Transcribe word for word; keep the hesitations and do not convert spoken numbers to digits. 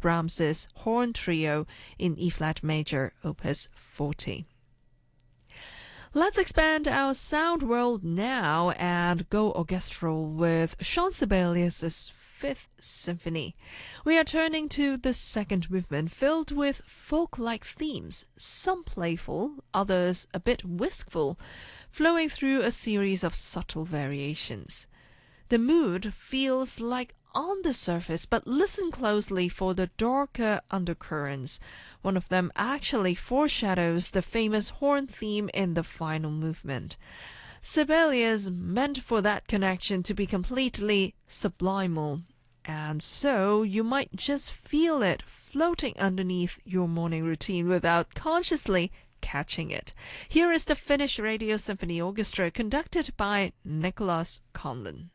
Brahms's Horn Trio in E-flat major, Opus forty. Let's expand our sound world now and go orchestral with Jean Sibelius's Fifth Symphony. We are turning to the second movement, filled with folk-like themes, some playful, others a bit wistful, flowing through a series of subtle variations. The mood feels like on the surface, but listen closely for the darker undercurrents. One of them actually foreshadows the famous horn theme in the final movement. Sibelius meant for that connection to be completely subliminal, and so you might just feel it floating underneath your morning routine without consciously catching it. Here is the Finnish Radio Symphony Orchestra conducted by Nicholas Conlon.